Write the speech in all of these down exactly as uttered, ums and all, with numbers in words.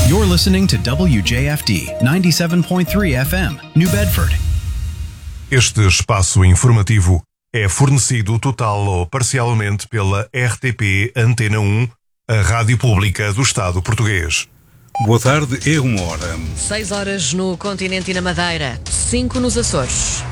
You're listening to W J F D ninety-seven point three F M, New Bedford. Este espaço informativo é fornecido total ou parcialmente pela R T P Antena um, a rádio pública do Estado português. Boa tarde, é uma hora. Seis horas no continente e na Madeira, cinco nos Açores.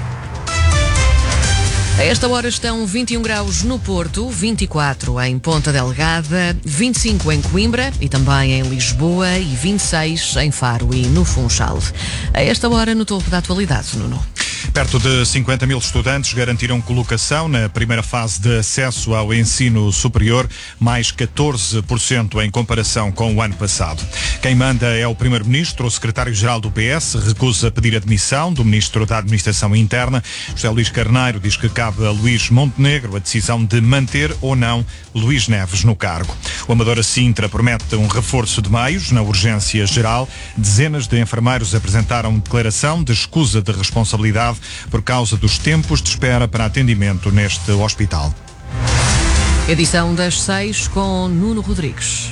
A esta hora estão vinte e um graus no Porto, vinte e quatro em Ponta Delgada, vinte e cinco em Coimbra e também em Lisboa e vinte e seis em Faro e no Funchal. A esta hora no topo da atualidade, Nuno. Perto de cinquenta mil estudantes garantiram colocação na primeira fase de acesso ao ensino superior, mais catorze por cento em comparação com o ano passado. Quem manda é o Primeiro-Ministro. O Secretário-Geral do P S recusa pedir admissão do Ministro da Administração Interna. José Luís Carneiro diz que cabe a Luís Montenegro a decisão de manter ou não Luís Neves no cargo. O Amadora Sintra promete um reforço de meios na urgência geral. Dezenas de enfermeiros apresentaram declaração de escusa de responsabilidade por causa dos tempos de espera para atendimento neste hospital. Edição das seis com Nuno Rodrigues.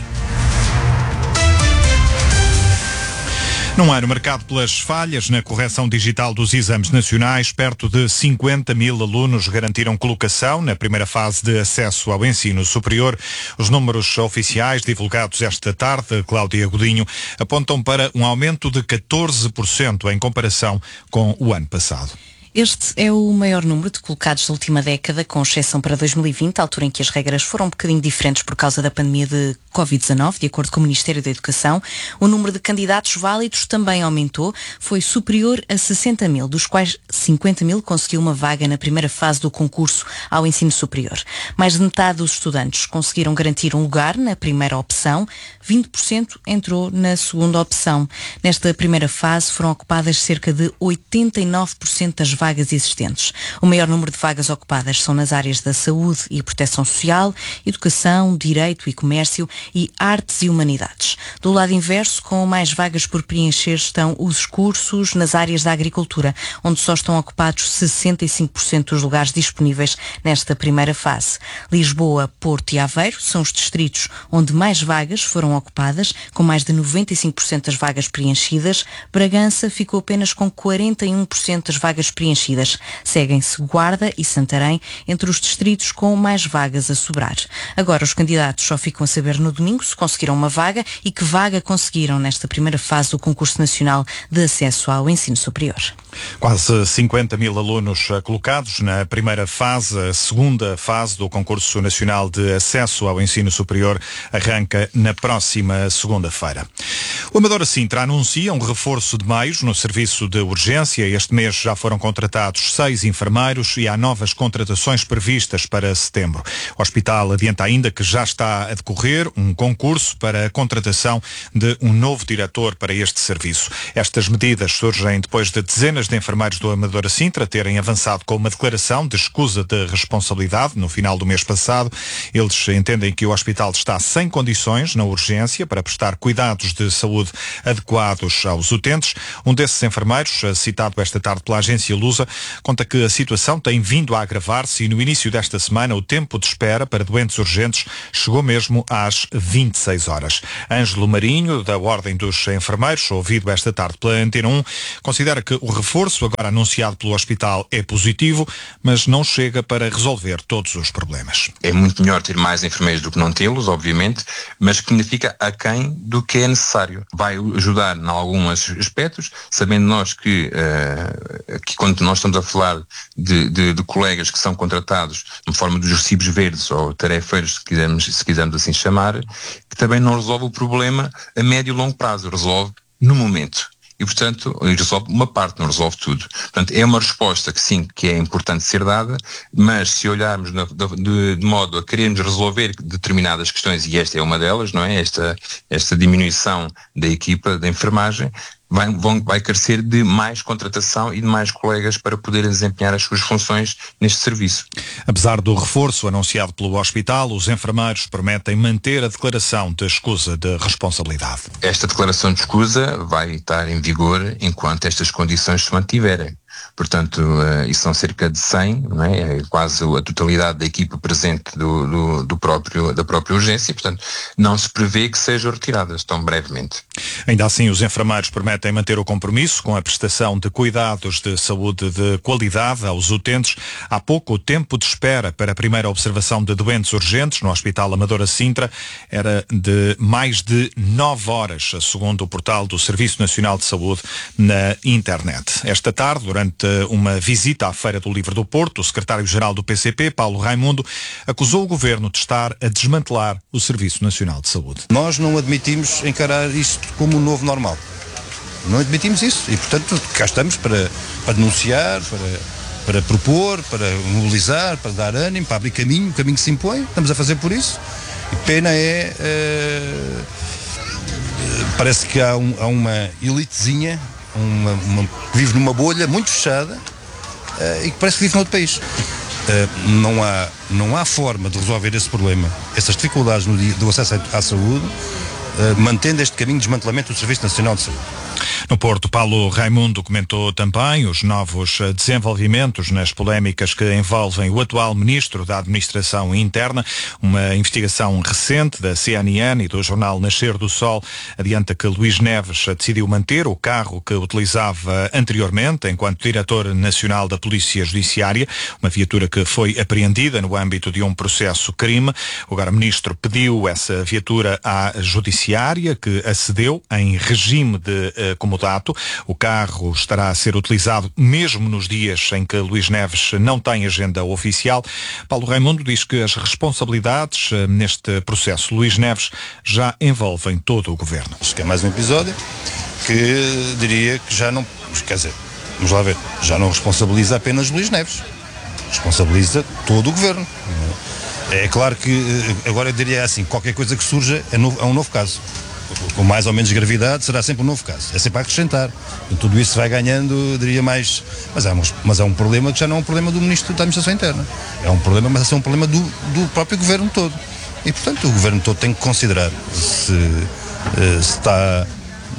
Num ano marcado pelas falhas na correção digital dos exames nacionais, perto de cinquenta mil alunos garantiram colocação na primeira fase de acesso ao ensino superior. Os números oficiais divulgados esta tarde, Cláudia Godinho, apontam para um aumento de catorze por cento em comparação com o ano passado. Este é o maior número de colocados da última década, com exceção para dois mil e vinte, a altura em que as regras foram um bocadinho diferentes por causa da pandemia de covid dezanove, de acordo com o Ministério da Educação. O número de candidatos válidos também aumentou, foi superior a sessenta mil, dos quais cinquenta mil conseguiu uma vaga na primeira fase do concurso ao ensino superior. Mais de metade dos estudantes conseguiram garantir um lugar na primeira opção, vinte por cento entrou na segunda opção. Nesta primeira fase foram ocupadas cerca de oitenta e nove por cento das vagas vagas existentes. O maior número de vagas ocupadas são nas áreas da saúde e proteção social, educação, direito e comércio e artes e humanidades. Do lado inverso, com mais vagas por preencher, estão os cursos nas áreas da agricultura, onde só estão ocupados sessenta e cinco por cento dos lugares disponíveis nesta primeira fase. Lisboa, Porto e Aveiro são os distritos onde mais vagas foram ocupadas, com mais de noventa e cinco por cento das vagas preenchidas. Bragança ficou apenas com quarenta e um por cento das vagas preenchidas. Seguem-se Guarda e Santarém entre os distritos com mais vagas a sobrar. Agora os candidatos só ficam a saber no domingo se conseguiram uma vaga e que vaga conseguiram nesta primeira fase do Concurso Nacional de Acesso ao Ensino Superior. Quase cinquenta mil alunos colocados na primeira fase. A segunda fase do Concurso Nacional de Acesso ao Ensino Superior arranca na próxima segunda-feira. O Amadora Sintra anuncia um reforço de meios no serviço de urgência. Este mês já foram contratados seis enfermeiros e há novas contratações previstas para setembro. O hospital adianta ainda que já está a decorrer um concurso para a contratação de um novo diretor para este serviço. Estas medidas surgem depois de dezenas de enfermeiros do Amadora Sintra terem avançado com uma declaração de escusa de responsabilidade no final do mês passado. Eles entendem que o hospital está sem condições na urgência para prestar cuidados de saúde adequados aos utentes. Um desses enfermeiros, citado esta tarde pela agência Lusa, conta que a situação tem vindo a agravar-se e no início desta semana o tempo de espera para doentes urgentes chegou mesmo às vinte e seis horas. Ângelo Marinho, da Ordem dos Enfermeiros, ouvido esta tarde pela Antena um, considera que o reforço agora anunciado pelo hospital é positivo, mas não chega para resolver todos os problemas. É muito melhor ter mais enfermeiros do que não tê-los, obviamente, mas que fica aquém do que é necessário. Vai ajudar em alguns aspectos, sabendo nós que, uh, que quando nós estamos a falar de, de, de colegas que são contratados de forma dos recibos verdes ou tarefeiros, se quisermos, se quisermos assim chamar, que também não resolve o problema a médio e longo prazo, resolve no momento. E, portanto, resolve uma parte, não resolve tudo. Portanto, é uma resposta que sim, que é importante ser dada, mas se olharmos na, de, de modo a querermos resolver determinadas questões, e esta é uma delas, não é? Esta, esta diminuição da equipa da enfermagem, Vai, vão, vai carecer de mais contratação e de mais colegas para poderem desempenhar as suas funções neste serviço. Apesar do reforço anunciado pelo hospital, os enfermeiros prometem manter a declaração de escusa de responsabilidade. Esta declaração de escusa vai estar em vigor enquanto estas condições se mantiverem. portanto, uh, isso são cerca de cem, não é? É quase a totalidade da equipa presente do, do, do próprio, da própria urgência, portanto, não se prevê que sejam retiradas tão brevemente. Ainda assim, os enfermeiros prometem manter o compromisso com a prestação de cuidados de saúde de qualidade aos utentes. Há pouco, o tempo de espera para a primeira observação de doentes urgentes no Hospital Amadora Sintra era de mais de nove horas, segundo o portal do Serviço Nacional de Saúde na internet. Esta tarde, durante uma visita à Feira do Livro do Porto, o secretário-geral do P C P, Paulo Raimundo, acusou o governo de estar a desmantelar o Serviço Nacional de Saúde. Nós não admitimos encarar isto como um novo normal. Não admitimos isso e, portanto, cá estamos para, para denunciar, para, para propor, para mobilizar, para dar ânimo, para abrir caminho, o caminho que se impõe. Estamos a fazer por isso. E pena é... Uh, parece que há, um, há uma elitezinha uma, uma, que vive numa bolha muito fechada uh, e que parece que vive noutro país. Uh, não, há, não há forma de resolver esse problema, essas dificuldades no dia do acesso à saúde, uh, mantendo este caminho de desmantelamento do Serviço Nacional de Saúde. No Porto, Paulo Raimundo comentou também os novos desenvolvimentos nas polémicas que envolvem o atual Ministro da Administração Interna. Uma investigação recente da C N N e do jornal Nascer do Sol adianta que Luís Neves decidiu manter o carro que utilizava anteriormente enquanto Diretor Nacional da Polícia Judiciária, uma viatura que foi apreendida no âmbito de um processo crime. O agora Ministro pediu essa viatura à Judiciária, que acedeu em regime de comodato. O carro estará a ser utilizado mesmo nos dias em que Luís Neves não tem agenda oficial. Paulo Raimundo diz que as responsabilidades neste processo Luís Neves já envolvem todo o governo. Acho que é mais um episódio que diria que já não, quer dizer, vamos lá ver, já não responsabiliza apenas Luís Neves, responsabiliza todo o governo. É claro que agora eu diria assim, qualquer coisa que surja é, novo, é um novo caso. Com mais ou menos gravidade, será sempre um novo caso. É sempre a acrescentar. E tudo isso vai ganhando, diria mais... Mas é, um, mas é um problema que já não é um problema do Ministro da Administração Interna. É um problema, mas é um problema do, do próprio Governo todo. E, portanto, o Governo todo tem que considerar se, se está,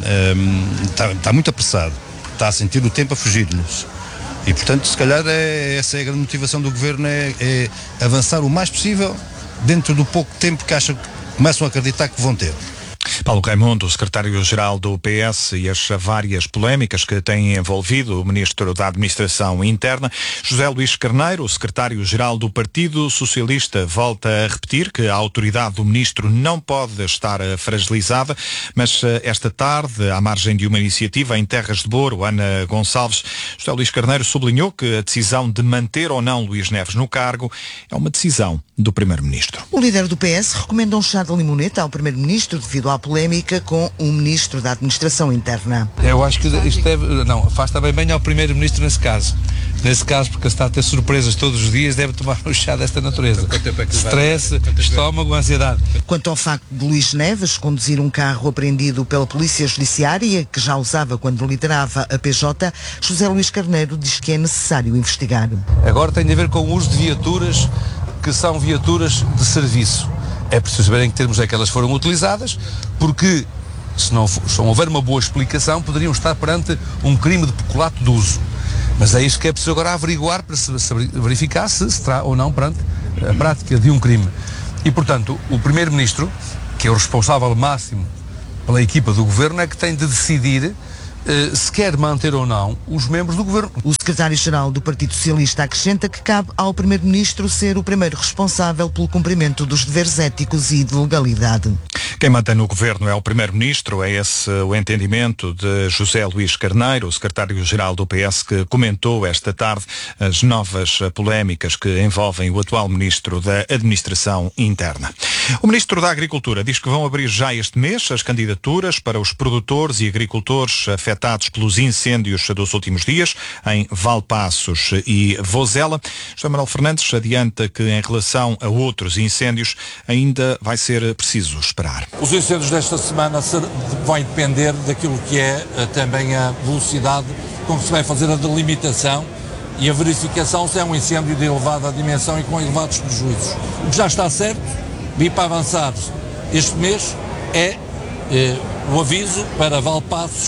um, está, está muito apressado, está a sentir o tempo a fugir-lhes. E, portanto, se calhar é, essa é a grande motivação do Governo, é, é avançar o mais possível dentro do pouco tempo que acham que começam a acreditar que vão ter. Paulo Raimundo, secretário-geral do P S, e as várias polémicas que têm envolvido o Ministro da Administração Interna. José Luís Carneiro, secretário-geral do Partido Socialista, volta a repetir que a autoridade do Ministro não pode estar fragilizada, mas esta tarde, à margem de uma iniciativa em Terras de Boro, Ana Gonçalves, José Luís Carneiro sublinhou que a decisão de manter ou não Luís Neves no cargo é uma decisão do Primeiro-Ministro. O líder do P S recomenda um chá de limoneta ao Primeiro-Ministro devido à polémica com o Ministro da Administração Interna. Eu acho que isto deve, não, faz também bem ao Primeiro-Ministro nesse caso. Nesse caso, porque está a ter surpresas todos os dias, deve tomar um chá desta natureza. Stress, estômago, ansiedade. Quanto ao facto de Luís Neves conduzir um carro apreendido pela Polícia Judiciária, que já usava quando liderava a P J, José Luís Carneiro diz que é necessário investigar. Agora tem a ver com o uso de viaturas que são viaturas de serviço. É preciso saber em que termos é que elas foram utilizadas, porque se não, se não houver uma boa explicação, poderiam estar perante um crime de peculato de uso. Mas é isso que é preciso agora averiguar para se, se verificar se estará ou não perante a prática de um crime. E, portanto, o Primeiro-Ministro, que é o responsável máximo pela equipa do Governo, é que tem de decidir Uh, se quer manter ou não os membros do Governo. O secretário-geral do Partido Socialista acrescenta que cabe ao Primeiro-Ministro ser o primeiro responsável pelo cumprimento dos deveres éticos e de legalidade. Quem mantém no Governo é o Primeiro-Ministro, é esse o entendimento de José Luís Carneiro, o secretário-geral do P S, que comentou esta tarde as novas polémicas que envolvem o atual Ministro da Administração Interna. O Ministro da Agricultura diz que vão abrir já este mês as candidaturas para os produtores e agricultores afetados pelos incêndios dos últimos dias em Valpaços e Vozela. José Manuel Fernandes adianta que em relação a outros incêndios ainda vai ser preciso esperar. Os incêndios desta semana vão depender daquilo que é também a velocidade com que se vai fazer a delimitação e a verificação se é um incêndio de elevada dimensão e com elevados prejuízos. O que já está certo, vir para avançar este mês, é eh, o aviso para Valpaços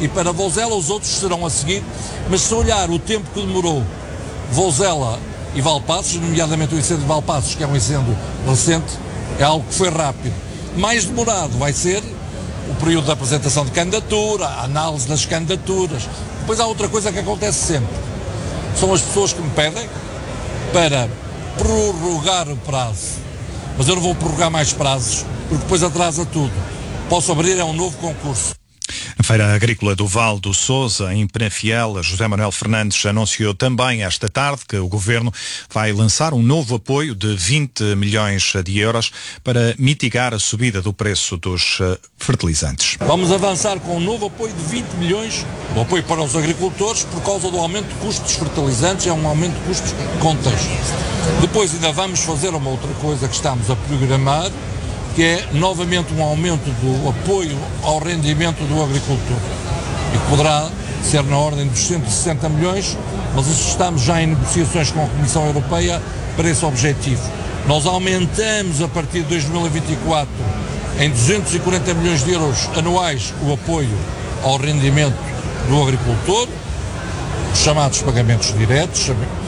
e para Vouzela, os outros serão a seguir, mas se olhar o tempo que demorou Vouzela e Valpaços, nomeadamente o incêndio de Valpaços, que é um incêndio recente, é algo que foi rápido. Mais demorado vai ser o período da apresentação de candidatura, a análise das candidaturas. Depois há outra coisa que acontece sempre, são as pessoas que me pedem para prorrogar o prazo, mas eu não vou prorrogar mais prazos, porque depois atrasa tudo. Posso abrir é um novo concurso. Na Feira Agrícola do Val do Sousa, em Penafiel, José Manuel Fernandes anunciou também esta tarde que o Governo vai lançar um novo apoio de vinte milhões de euros para mitigar a subida do preço dos fertilizantes. Vamos avançar com um novo apoio de vinte milhões, o apoio para os agricultores por causa do aumento de custos dos fertilizantes, é um aumento de custos contínuo. Depois ainda vamos fazer uma outra coisa que estamos a programar, que é novamente um aumento do apoio ao rendimento do agricultor, e que poderá ser na ordem dos cento e sessenta milhões, mas estamos já em negociações com a Comissão Europeia para esse objetivo. Nós aumentamos a partir de dois mil e vinte e quatro em duzentos e quarenta milhões de euros anuais o apoio ao rendimento do agricultor, os chamados pagamentos diretos,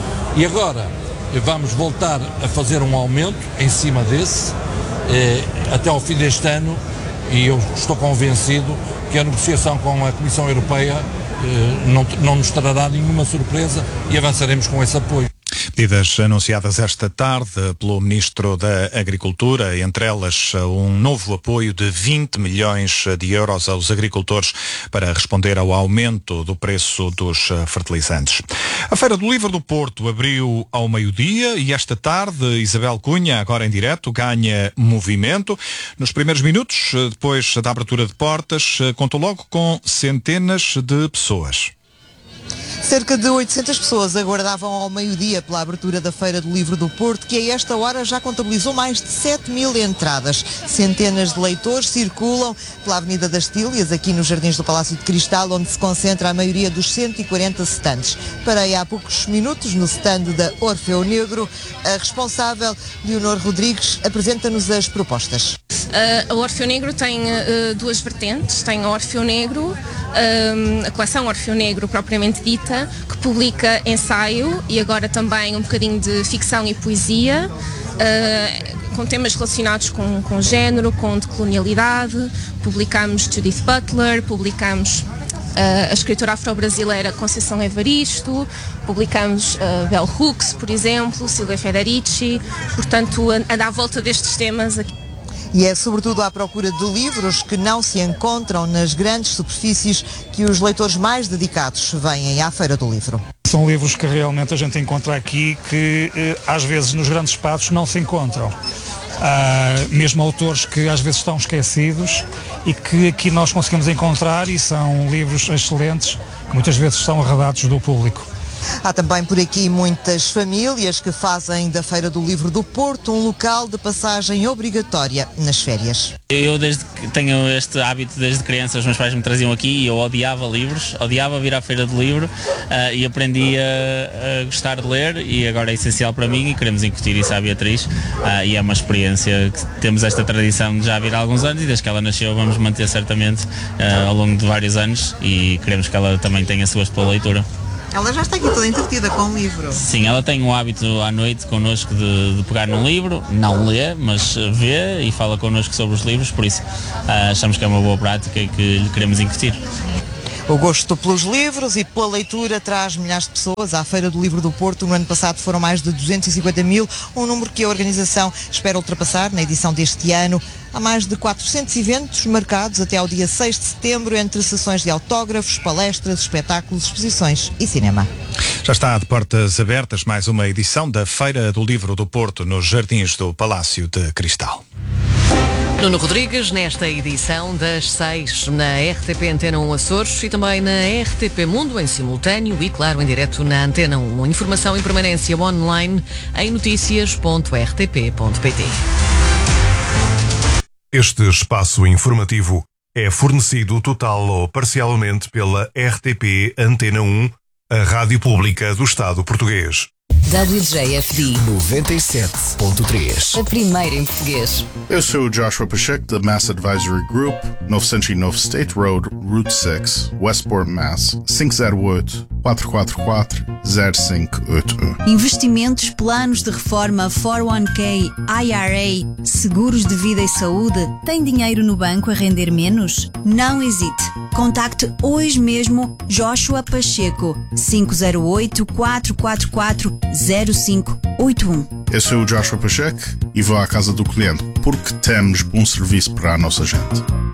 e agora vamos voltar a fazer um aumento em cima desse, Eh, até ao fim deste ano, e eu estou convencido que a negociação com a Comissão Europeia eh, não, não nos trará nenhuma surpresa e avançaremos com esse apoio. Medidas anunciadas esta tarde pelo Ministro da Agricultura, entre elas um novo apoio de vinte milhões de euros aos agricultores para responder ao aumento do preço dos fertilizantes. A Feira do Livro do Porto abriu ao meio-dia e esta tarde Isabel Cunha, agora em direto, ganha movimento. Nos primeiros minutos, depois da abertura de portas, contou logo com centenas de pessoas. Cerca de oitocentas pessoas aguardavam ao meio-dia pela abertura da Feira do Livro do Porto, que a esta hora já contabilizou mais de sete mil entradas. Centenas de leitores circulam pela Avenida das Tílias, aqui nos Jardins do Palácio de Cristal, onde se concentra a maioria dos cento e quarenta stands. Parei há poucos minutos no stand da Orfeu Negro. A responsável, Leonor Rodrigues, apresenta-nos as propostas. Uh, a Orfeu Negro tem uh, duas vertentes. Tem a Orfeu Negro, uh, a coleção Orfeu Negro propriamente dita, que publica ensaio e agora também um bocadinho de ficção e poesia, uh, com temas relacionados com, com género, com decolonialidade. Publicamos Judith Butler, publicamos uh, a escritora afro-brasileira Conceição Evaristo, publicamos uh, Bell Hooks, por exemplo, Silvia Federici, portanto anda à volta destes temas aqui. E é sobretudo à procura de livros que não se encontram nas grandes superfícies que os leitores mais dedicados vêm à Feira do Livro. São livros que realmente a gente encontra aqui que eh, às vezes nos grandes espaços não se encontram. Há mesmo autores que às vezes estão esquecidos e que aqui nós conseguimos encontrar, e são livros excelentes que muitas vezes são arredados do público. Há também por aqui muitas famílias que fazem da Feira do Livro do Porto um local de passagem obrigatória nas férias. Eu desde que tenho este hábito desde criança, os meus pais me traziam aqui e eu odiava livros, odiava vir à Feira do Livro uh, e aprendi a, a gostar de ler, e agora é essencial para mim e queremos incutir isso à Beatriz, uh, e é uma experiência que temos esta tradição de já vir há alguns anos, e desde que ela nasceu vamos manter certamente uh, ao longo de vários anos, e queremos que ela também tenha suas pela leitura. Ela já está aqui toda entretida com o livro. Sim, ela tem o hábito à noite connosco de, de pegar num livro, não lê, mas vê e fala connosco sobre os livros, por isso uh, achamos que é uma boa prática e que lhe queremos incutir. O gosto pelos livros e pela leitura traz milhares de pessoas à Feira do Livro do Porto. No ano passado foram mais de duzentos e cinquenta mil, um número que a organização espera ultrapassar na edição deste ano. Há mais de quatrocentos eventos marcados até ao dia seis de setembro, entre sessões de autógrafos, palestras, espetáculos, exposições e cinema. Já está de portas abertas mais uma edição da Feira do Livro do Porto nos Jardins do Palácio de Cristal. Nuno Rodrigues, nesta edição das seis na R T P Antena um Açores e também na R T P Mundo em simultâneo e, claro, em direto na Antena um. Informação em permanência online em notícias ponto r t p ponto p t. Este espaço informativo é fornecido total ou parcialmente pela R T P Antena um, a rádio pública do Estado português. W J F D noventa e sete ponto três. A primeira em português. Eu sou o Joshua Pacheco da Mass Advisory Group, novecentos e nove State Road, Route seis, Westport, Mass. cinco zero oito, quatro quatro quatro, zero cinco oito um. Investimentos, planos de reforma, quatro um K, I R A, seguros de vida e saúde. Tem dinheiro no banco a render menos? Não hesite. Contacte hoje mesmo Joshua Pacheco, cinco zero oito, quatro quatro quatro, zero cinco oito um. Eu sou o Joshua Pacheco e vou à casa do cliente porque temos um serviço para a nossa gente.